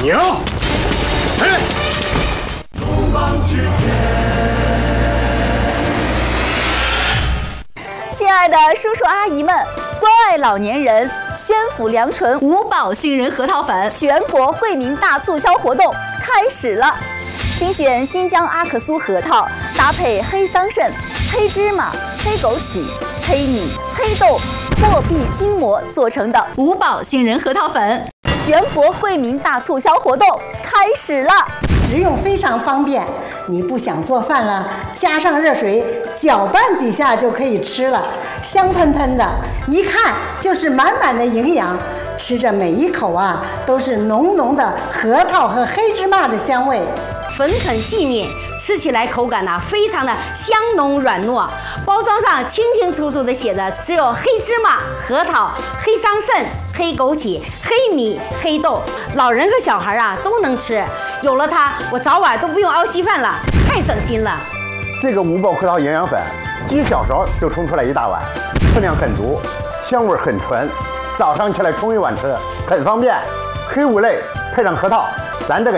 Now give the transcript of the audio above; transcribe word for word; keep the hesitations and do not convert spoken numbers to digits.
停！哎！ 亲爱的叔叔阿姨们，关爱老年人，宣府良醇五宝杏仁核桃粉全国惠民大促销活动开始了！精选新疆阿克苏核桃，搭配黑桑葚、黑芝麻、黑枸杞、黑米、黑豆、破壁筋膜做成的五宝杏仁核桃粉，全国惠民大促销活动开始了！ 食用非常方便，你不想做饭了，加上热水搅拌几下就可以吃了，香喷喷的，一看就是满满的营养。吃着每一口啊，都是浓浓的核桃和黑芝麻的香味。 粉很细腻，吃起来口感呢、啊、非常的香浓软糯。包装上清清楚楚的写着，只有黑芝麻、核桃、黑桑葚、黑枸杞、黑米、黑豆，老人和小孩啊都能吃。有了它，我早晚都不用熬稀饭了，太省心了。 这个五宝核桃营养粉，几小勺就冲出来一大碗，分量很足，香味很纯，早上起来冲一碗吃，很方便。黑五类配上核桃，咱这个。